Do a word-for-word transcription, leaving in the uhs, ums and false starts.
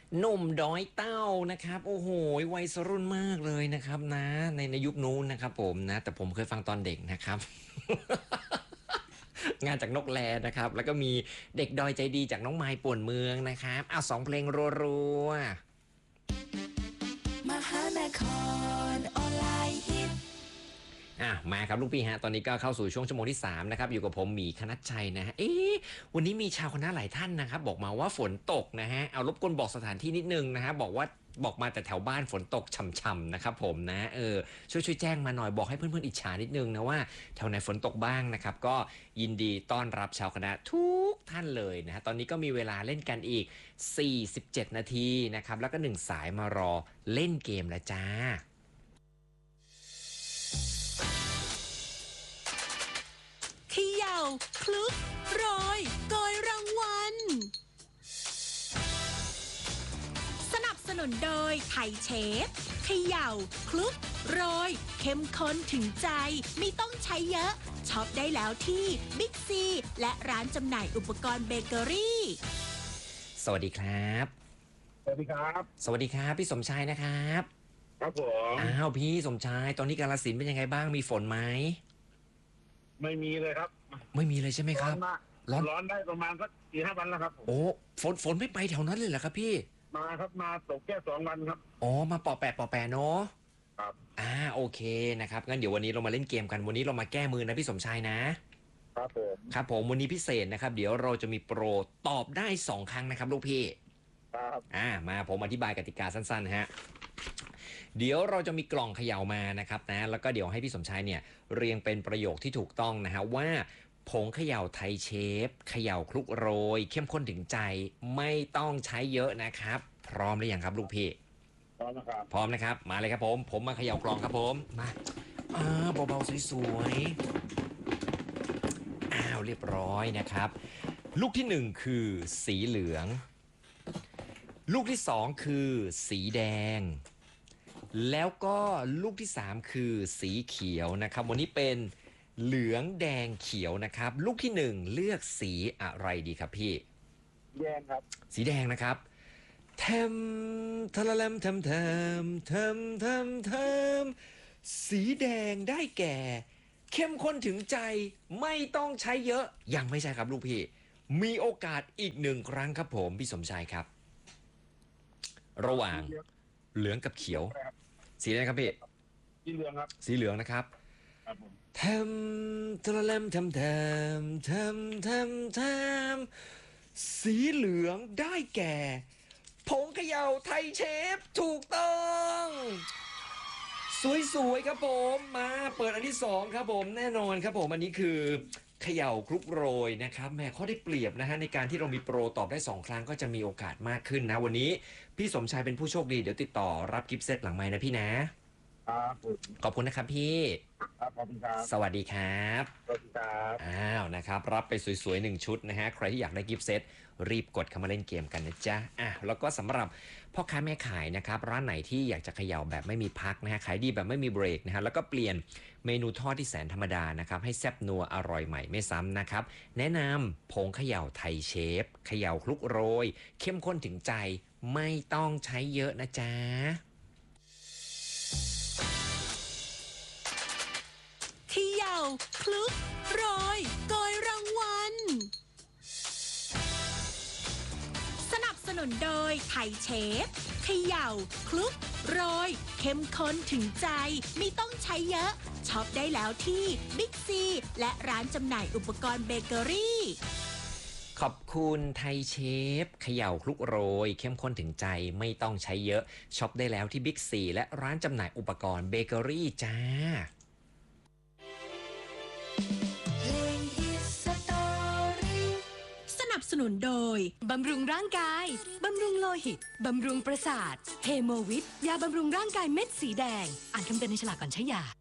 หนุ่มดอยเต้านะครับโอ้โหวัยรุ่นมากเลยนะครับนะในในยุคนู้นนะครับผมนะแต่ผมเคยฟังตอนเด็กนะครับงานจากนกแลนะครับแล้วก็มีเด็กดอยใจดีจากน้องไม้ป่วนเมืองนะครับเอาสองเพลงรัวมหานครออนไลน์ฮิตอ่ะมาครับลูกพี่ฮะตอนนี้ก็เข้าสู่ช่วงชั่วโมงที่สามนะครับอยู่กับผมหมีคณัชชัยนะฮะเอ๊ะวันนี้มีชาวคณะหลายท่านนะครับบอกมาว่าฝนตกนะฮะเอารบกวนบอกสถานที่นิดนึงนะฮะบอกว่าบอกมาแต่แถวบ้านฝนตกช่ำๆนะครับผมนะเออช่วยช่วยแจ้งมาหน่อยบอกให้เพื่อนๆอิจฉานิดนึงนะว่าแถวไหนฝนตกบ้างนะครับก็ยินดีต้อนรับชาวคณะทุกท่านเลยนะฮะตอนนี้ก็มีเวลาเล่นกันอีกสี่สิบเจ็ดนาทีนะครับแล้วก็หนึ่งสายมารอเล่นเกมแล้วจ้าเขย่าคลุกโรยโกยรางวัลสนับสนุนโดยไทยเชฟเขย่าคลุกโรยเข้มข้นถึงใจไม่ต้องใช้เยอะช็อปได้แล้วที่บิ๊กซีและร้านจำหน่ายอุปกรณ์เบเกอรี่สวัสดีครับสวัสดีครับสวัสดีครับพี่สมชายนะครับครับผมอ้าวพี่สมชายตอนนี้กาฬสินธุ์เป็นยังไงบ้างมีฝนไหมไม่มีเลยครับไม่มีเลยใช่ไหมครับร้อนมากร้อนได้ประมาณสักสี่ห้าวันแล้วครับโอ้ฝนฝนไม่ไปแถวนั้นเลยเหรอครับพี่มาครับมาตกแค่สองวันครับอ๋อมาปอแปะปอแปะเนาะครับอ่าโอเคนะครับงั้นเดี๋ยววันนี้เรามาเล่นเกมกันวันนี้เรามาแก้มือนะพี่สมชายนะครับผมครับผมวันนี้พิเศษนะครับเดี๋ยวเราจะมีโปรตอบได้สองครั้งนะครับลูกพี่ครับอ่ามาผมอธิบายกติกาสั้นๆฮะเดี๋ยวเราจะมีกล่องเขย่ามานะครับนะแล้วก็เดี๋ยวให้พี่สมชายเนี่ยเรียงเป็นประโยคที่ถูกต้องนะฮะว่าผงเขย่าไทยเชฟเขย่าคลุกโรยเข้มข้นถึงใจไม่ต้องใช้เยอะนะครับพร้อมหรือยังครับลูกพี่พร้อมนะครับพร้อมนะครับมาเลยครับผมผมมาเขย่ากล่องครับผมมาอ่าเบาๆสวยๆอ้าวเรียบร้อยนะครับลูกที่หนึ่งคือสีเหลืองลูกที่สองคือสีแดงแล้วก็ลูกที่สามคือสีเขียวนะครับวันนี้เป็นเหลืองแดงเขียวนะครับลูกที่หนึ่งเลือกสีอะไรดีครับพี่แดงครับสีแดงนะครับเทมทะละเลมเทมเทมเทมเทมเทมสีแดงได้แก่ เข้มข้นถึงใจไม่ต้องใช้เยอะยังไม่ใช่ครับลูกพี่มีโอกาสอีกหนึ่งครั้งครับผมพี่สมชายครับระหว่างเหลืองกับเขียวสีอะไรครับพี่สีเหลืองครับสีเหลืองนะครับครับผมเทมทะเลมเทมเทมเทมเทมเทมสีเหลืองได้แก่ผงเขย่าไทยเชฟถูกต้องสวยๆครับผมมาเปิดอันที่สองครับผมแน่นอนครับผมอันนี้คือเขย่าคลุกโรยนะครับแม่ข้อได้เปรียบนะฮะในการที่เรามีโปรตอบได้สองครั้งก็จะมีโอกาสมากขึ้นนะวันนี้พี่สมชายเป็นผู้โชคดีเดี๋ยวติดต่อรับกิฟต์เซตหลังไมค์นะพี่นะครับขอบคุณนะครับพี่ครับขอบคุณครับสวัสดีครับสวัสดีครับอ้าวนะครับรับไปสวยๆหนึ่งชุดนะฮะใครที่อยากได้กิฟต์เซตรีบกดเข้ามาเล่นเกมกันนะจ๊ะอ่ะแล้วก็สำหรับพ่อค้าแม่ขายนะครับร้านไหนที่อยากจะเขย่าแบบไม่มีพักนะฮะขายดีแบบไม่มีเบรกนะฮะแล้วก็เปลี่ยนเมนูทอดที่แสนธรรมดานะครับให้แซ่บนัวอร่อยใหม่ไม่ซ้ำนะครับแนะนำผงเขย่าไทยเชฟเขย่าคลุกโรยเข้มข้นถึงใจไม่ต้องใช้เยอะนะจ๊ะเขย่าคลุกโรยโกยรางวัลสนับสนุนโดยไทยเชฟเขย่าคลุกโรยเข้มข้นถึงใจไม่ต้องใช้เยอะช็อปได้แล้วที่บิ๊กซีและร้านจำหน่ายอุปกรณ์เบเกอรี่ขอบคุณไทยเชฟเขย่าคลุกโรยเข้มข้นถึงใจไม่ต้องใช้เยอะช็อปได้แล้วที่บิ๊กซีและร้านจำหน่ายอุปกรณ์เบเกอรี่จ้าสนับสนุนโดยบำรุงร่างกายบำรุงโลหิตบำรุงประสาทเฮโมวิทยาบำรุงร่างกายเม็ดสีแดงอ่านคำเตือนในฉลากก่อนใช้ยา